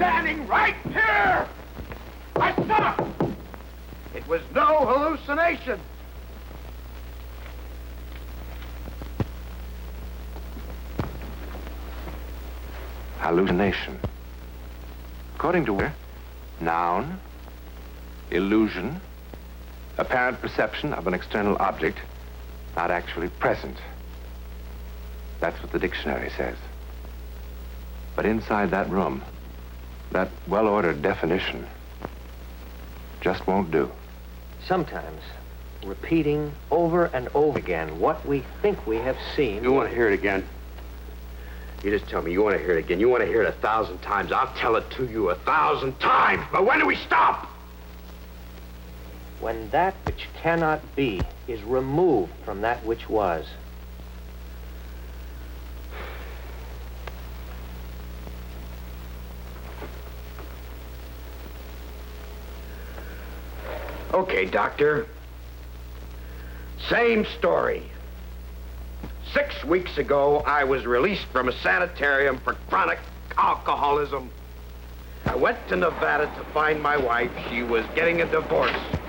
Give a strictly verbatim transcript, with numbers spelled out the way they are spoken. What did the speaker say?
standing right here! I saw it! It was no hallucination. Hallucination. According to where? Noun, illusion, apparent perception of an external object, not actually present. That's what the dictionary says. But inside that room, that well-ordered definition just won't do. Sometimes, repeating over and over again what we think we have seen... You want to hear it again? You just tell me you want to hear it again. You want to hear it a thousand times. I'll tell it to you a thousand times. But when do we stop? When that which cannot be is removed from that which was. Okay, Doctor. Same story. Six weeks ago, I was released from a sanitarium for chronic alcoholism. I went to Nevada to find my wife. She was getting a divorce.